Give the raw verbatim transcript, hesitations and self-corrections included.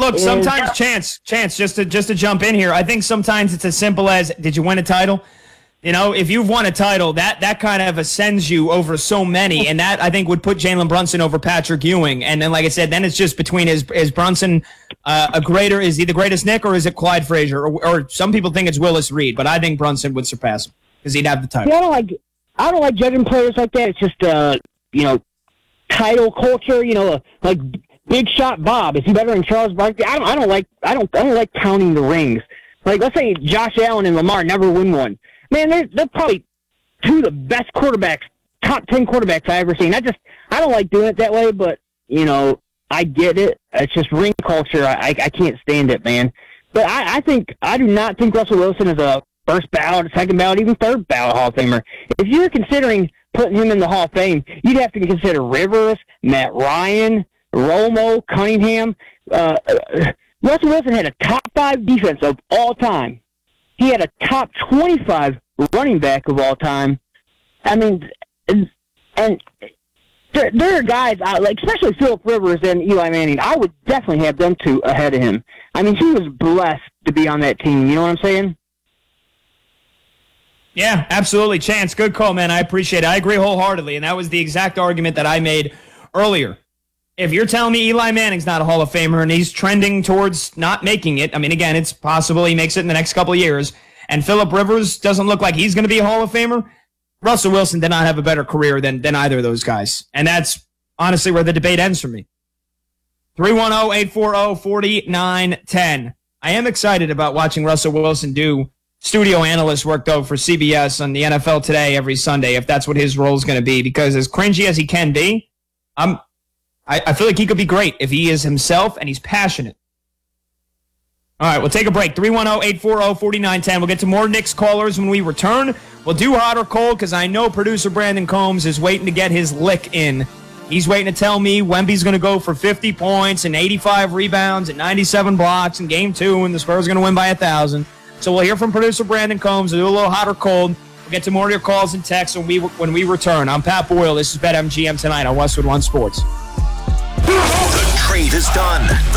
look, sometimes chance, chance, just to just to jump in here, I think sometimes it's as simple as, did you win a title? You know, if you've won a title, that that kind of ascends you over so many, and that I think would put Jalen Brunson over Patrick Ewing. And then, like I said, then it's just between is is Brunson uh, a greater? Is he the greatest Nick, or is it Clyde Frazier? Or, or some people think it's Willis Reed, but I think Brunson would surpass him because he'd have the title. Yeah, I don't like I don't like judging players like that. It's just uh, you know, title culture. You know, like Big Shot Bob. Is he better than Charles Barkley? I don't. I don't like. I don't. I don't like counting the rings. Like, let's say Josh Allen and Lamar never win one. Man, they're, they're probably two of the best quarterbacks, top ten quarterbacks I've ever seen. I just, I don't like doing it that way, but, you know, I get it. It's just ring culture. I, I, I can't stand it, man. But I, I think, I do not think Russell Wilson is a first ballot, second ballot, even third ballot Hall of Famer. If you're considering putting him in the Hall of Fame, you'd have to consider Rivers, Matt Ryan, Romo, Cunningham. Uh, uh, Russell Wilson had a top five defense of all time. He had a top twenty-five running back of all time. I mean, and, and there, there are guys, out, like especially Phillip Rivers and Eli Manning, I would definitely have them two ahead of him. I mean, he was blessed to be on that team. You know what I'm saying? Yeah, absolutely. Chance, good call, man. I appreciate it. I agree wholeheartedly, and that was the exact argument that I made earlier. If you're telling me Eli Manning's not a Hall of Famer and he's trending towards not making it, I mean, again, it's possible he makes it in the next couple of years, and Phillip Rivers doesn't look like he's going to be a Hall of Famer, Russell Wilson did not have a better career than, than either of those guys. And that's honestly where the debate ends for me. three one zero, eight four zero, four nine one zero. I am excited about watching Russell Wilson do studio analyst work, though, for C B S on the N F L Today every Sunday, if that's what his role is going to be, because as cringy as he can be, I'm... I, I feel like he could be great if he is himself and he's passionate. All right, we'll take a break. three one zero, eight four zero, four nine one zero. We'll get to more Knicks callers when we return. We'll do hot or cold because I know producer Brandon Combs is waiting to get his lick in. He's waiting to tell me Wemby's going to go for fifty points and eighty-five rebounds and ninety-seven blocks in game two, and the Spurs are going to win by one thousand. So we'll hear from producer Brandon Combs. We'll do a little hot or cold. We'll get to more of your calls and texts when we, when we return. I'm Pat Boyle. This is BetMGM tonight on Westwood One Sports. The trade is done.